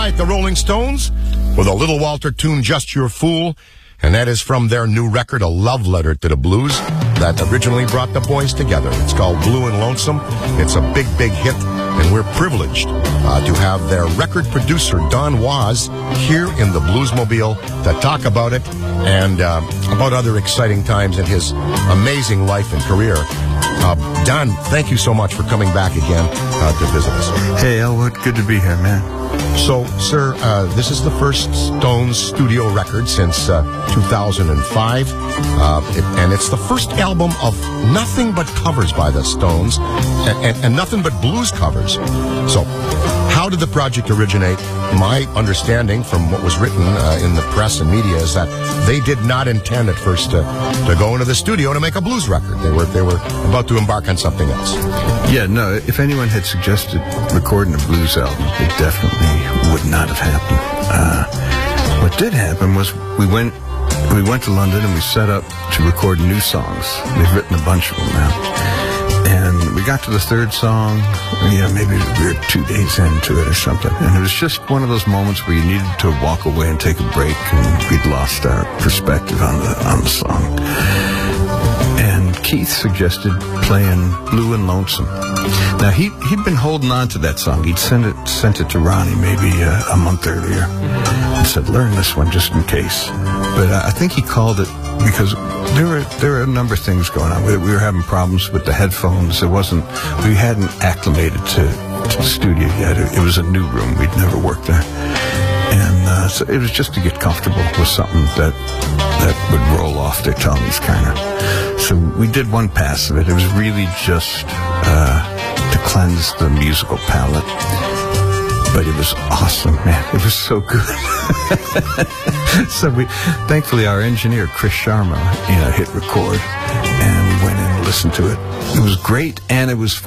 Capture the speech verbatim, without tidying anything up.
right, the Rolling Stones with a Little Walter tune, Just Your Fool. And that is from their new record, A Love Letter to the Blues, that originally brought the boys together. It's called Blue and Lonesome. It's a big, big hit, and we're privileged uh, to have their record producer, Don Was, here in the Bluesmobile to talk about it and uh, about other exciting times in his amazing life and career. Uh, Don, thank you so much for coming back again uh, to visit us. Hey, Elwood, good to be here, man. So, sir, uh, this is the first Stones studio record since uh, two thousand five, uh, it, and it's the first album of nothing but covers by the Stones, and, and, and nothing but blues covers. So, how did the project originate? My understanding from what was written uh, in the press and media is that they did not intend at first to, to go into the studio to make a blues record. They were they were about to embark on something else. Yeah, no, if anyone had suggested recording a blues album, it definitely would not have happened. Uh, what did happen was we went we went to London and we set up to record new songs. They've written a bunch of them now. And we got to the third song, yeah, maybe we were two days into it or something. And it was just one of those moments where you needed to walk away and take a break, and we'd lost our perspective on the on the song. And Keith suggested playing Blue and Lonesome. Now, he, he'd been holding on to that song. He'd sent it sent it to Ronnie maybe uh, a month earlier and said, learn this one just in case. But uh, I think he called it because there were there were a number of things going on with it. We were having problems with the headphones. It wasn't, we hadn't acclimated to, to the studio yet. It, it was a new room. We'd never worked there. And uh, so it was just to get comfortable with something that that would roll off their tongues, kind of. So we did one pass of it. It was really just uh, to cleanse the musical palate. But it was awesome, man. It was so good. So we, thankfully, our engineer, Chris Sharma, you know, hit record, and we went in and listened to it. It was great, and it was fun.